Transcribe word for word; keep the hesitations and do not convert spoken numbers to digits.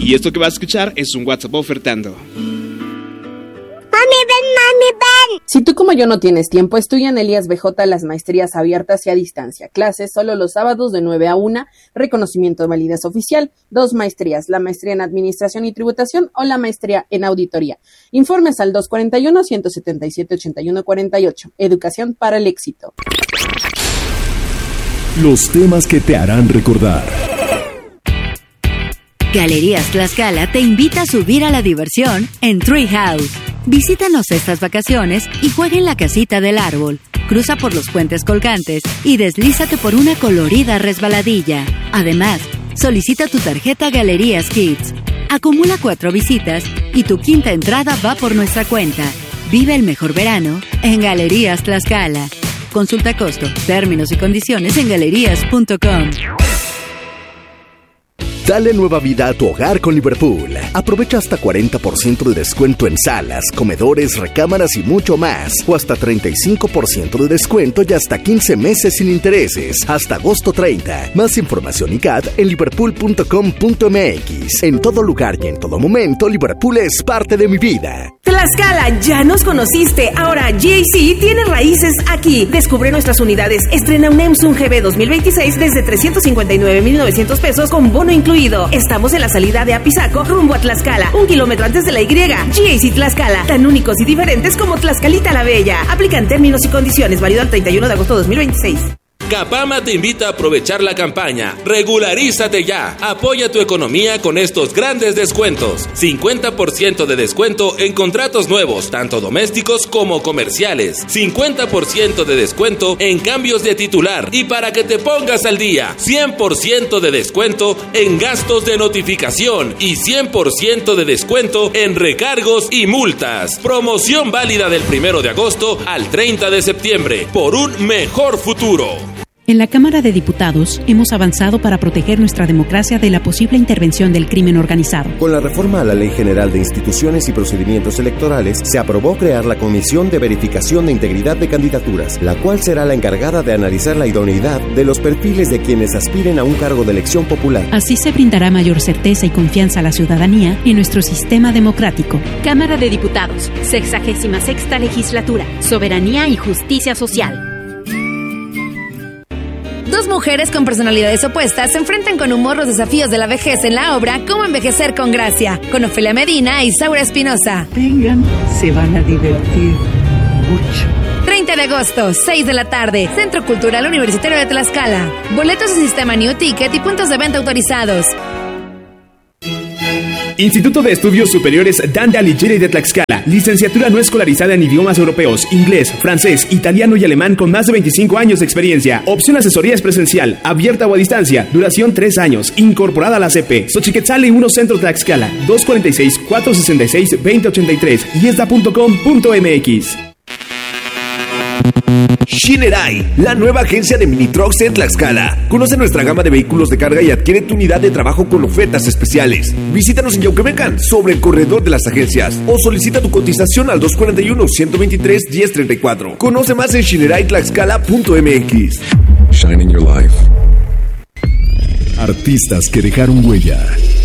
Y esto que vas a escuchar es un WhatsApp ofertando. ¡Mami, ven, mami, ven! Si tú como yo no tienes tiempo, estudia en Elías B J las maestrías abiertas y a distancia. Clases solo los sábados de nueve a una, reconocimiento de validez oficial, dos maestrías, la maestría en Administración y Tributación o la maestría en Auditoría. Informes al dos cuatro uno, uno siete siete, ocho uno cuatro ocho. Educación para el éxito. Los temas que te harán recordar. Galerías Tlaxcala te invita a subir a la diversión en Treehouse. Visítanos estas vacaciones y juega en la casita del árbol. Cruza por los puentes colgantes y deslízate por una colorida resbaladilla. Además, solicita tu tarjeta Galerías Kids. Acumula cuatro visitas y tu quinta entrada va por nuestra cuenta. Vive el mejor verano en Galerías Tlaxcala. Consulta costo, términos y condiciones en galerías punto com. Dale nueva vida a tu hogar con Liverpool. Aprovecha hasta cuarenta por ciento de descuento en salas, comedores, recámaras y mucho más. O hasta treinta y cinco por ciento de descuento y hasta quince meses sin intereses. Hasta agosto treinta. Más información y C A D en liverpool punto com punto m x. En todo lugar y en todo momento, Liverpool es parte de mi vida. Tlaxcala, ya nos conociste. Ahora G A C tiene raíces aquí. Descubre nuestras unidades. Estrena un Samsung G B dos mil veintiséis desde trescientos cincuenta y nueve mil novecientos pesos con bono incluido. Estamos en la salida de Apizaco, rumbo a Tlaxcala, un kilómetro antes de la Y. G A C Tlaxcala, tan únicos y diferentes como Tlaxcalita la Bella. Aplican términos y condiciones, válido al treinta y uno de agosto de dos mil veintiséis. Capama te invita a aprovechar la campaña. Regularízate ya. Apoya tu economía con estos grandes descuentos. cincuenta por ciento de descuento en contratos nuevos, tanto domésticos como comerciales. cincuenta por ciento de descuento en cambios de titular. Y para que te pongas al día, cien por ciento de descuento en gastos de notificación y cien por ciento de descuento en recargos y multas. Promoción válida del primero de agosto al treinta de septiembre por un mejor futuro. En la Cámara de Diputados hemos avanzado para proteger nuestra democracia de la posible intervención del crimen organizado. Con la reforma a la Ley General de Instituciones y Procedimientos Electorales, se aprobó crear la Comisión de Verificación de Integridad de Candidaturas, la cual será la encargada de analizar la idoneidad de los perfiles de quienes aspiren a un cargo de elección popular. Así se brindará mayor certeza y confianza a la ciudadanía en nuestro sistema democrático. Cámara de Diputados, sexagésima sexta Legislatura, Soberanía y Justicia Social. Dos mujeres con personalidades opuestas se enfrentan con humor los desafíos de la vejez en la obra Cómo envejecer con gracia, con Ofelia Medina y Saura Espinosa. Vengan, se van a divertir mucho. treinta de agosto, seis de la tarde, Centro Cultural Universitario de Tlaxcala. Boletos en sistema New Ticket y puntos de venta autorizados. Instituto de Estudios Superiores Dante Alighieri de Tlaxcala. Licenciatura no escolarizada en idiomas europeos, inglés, francés, italiano y alemán con más de veinticinco años de experiencia. Opción asesorías presencial, abierta o a distancia. Duración tres años. Incorporada a la C P. Xochiquetzali uno Centro Tlaxcala. dos cuatro seis, cuatro seis seis, dos cero ocho tres. Yesda punto com punto m x. Shinerai, la nueva agencia de mini trucks en Tlaxcala. Conoce nuestra gama de vehículos de carga y adquiere tu unidad de trabajo con ofertas especiales. Visítanos en Yauquemecan, sobre el corredor de las agencias, o solicita tu cotización al dos cuatro uno, uno veintitrés, diez treinta y cuatro. Conoce más en shinerai tlaxcala punto m x. Shine in your life. Artistas que dejaron huella.